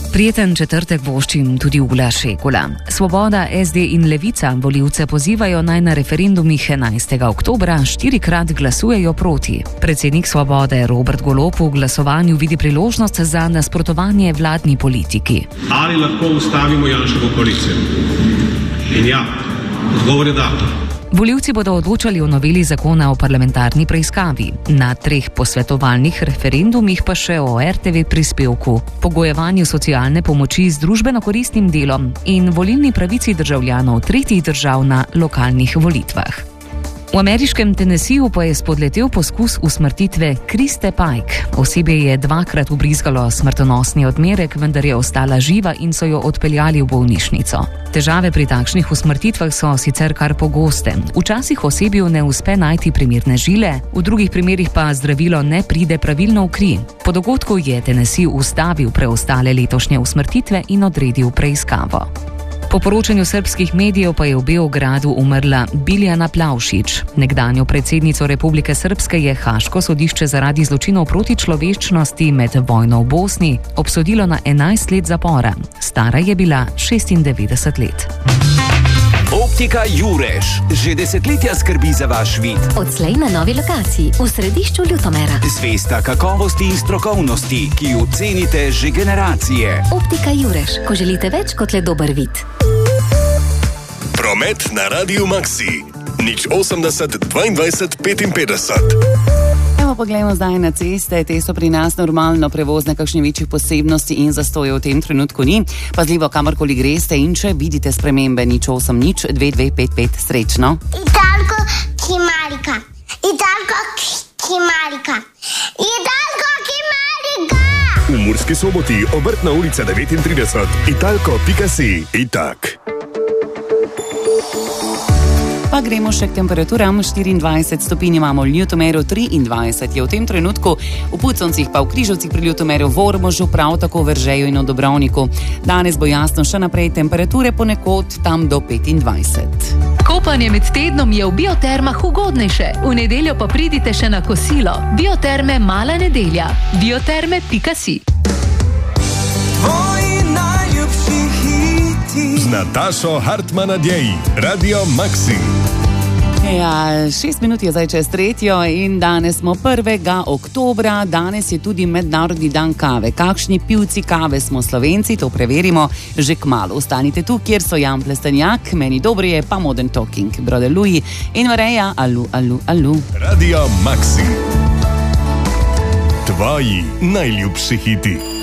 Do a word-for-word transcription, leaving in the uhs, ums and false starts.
Prijeten četrtek voščim tudi Ula Šekula. Svoboda, S D in Levica volivce pozivajo naj na referendumih enajstega oktobra štirikrat glasujejo proti. Predsednik Svobode Robert Golob v glasovanju vidi priložnost za nasprotovanje vladni politiki. Ali lahko ustavimo Janševo koalicijo? In ja, odgovor je da. Volivci bodo odločali o noveli zakona o parlamentarni preiskavi, na treh posvetovalnih referendumih pa še o R T V prispevku, pogojevanju socialne pomoči z družbeno koristnim delom in volilni pravici državljanov tretjih držav na lokalnih volitvah. V ameriškem Tennesseeju pa je spodletel poskus usmrtitve Kriste Pike. Osebje je dvakrat ubrizgalo smrtonosni odmerek, vendar je ostala živa in so jo odpeljali v bolnišnico. Težave pri takšnih usmrtitvah so sicer kar pogoste. Včasih osebju ne uspe najti primerne žile, v drugih primerih pa zdravilo ne pride pravilno v kri. Po dogodku je Tennessee ustavil preostale letošnje usmrtitve in odredil preiskavo. Po poročanju srbskih medijev pa je v Beogradu umrla Biljana Plavšič. Nekdanjo predsednico Republike Srpske je haaško sodišče zaradi zločinov proti človečnosti med vojno v Bosni obsodilo na enajst let zapora. Stara je bila šestindevetdeset let. Optika Jureš že desetletja skrbi za vaš vid. Odslej na novi lokaciji v središču Ljutomera. Zvesta kakovosti in strokovnosti, ki jo cenite že generacije. Optika Jureš, ko želite več kot le dober vid. Promet na Radiu Maxi. nič osemdeset dvaindvajset petinpetdeset. Evo, poglejmo zdaj na ceste. Te so pri nas normalno prevozne, kakšne večjih posebnosti in zastoje v tem trenutku ni. Pazljivo, kamorkoli greste in če vidite spremembe, nič osem nič dve dve pet pet. Srečno. Italko Kimarika. Italko Kimarika. Italko Kimarika. V Murski Soboti, Obrtna ulica devetintrideset. Italko pika si. Itak. Pa gremo še k temperaturam. štiriindvajset stopinj imamo v Ljutomeru, triindvajset je v tem trenutku, v Puconcih pa v Križovcih pri Ljutomeru, v Ormožu, prav tako v Veržeju in v Dobrovniku. Danes bo jasno še naprej, temperature ponekod tam do petindvajset. Kopanje med tednom je v biotermah ugodnejše. V nedeljo pa pridite še na kosilo. Bioterme Mala nedelja. bioterme pika si. Z Natašo Hartmann-Adjei, Radio Maxi. Ja, šest minut je zdaj čez tretjo in danes smo prvega oktobra, danes je tudi mednarodni dan kave. Kakšni pivci kave smo Slovenci, to preverimo že kmalu. Ostanite tu, kjer so Jan Plestenjak, meni dobri je pa Modern Talking, Brother Louis in Mareja, alu, alu, alu. Radio Maxi. Tvoji najljubši hiti.